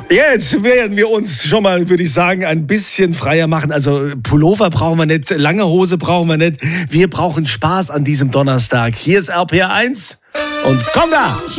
Jetzt werden wir uns schon mal, würde ich sagen, ein bisschen freier machen. Also Pullover brauchen wir nicht, lange Hose brauchen wir nicht. Wir brauchen Spaß an diesem Donnerstag. Hier ist RPR 1 und komm da!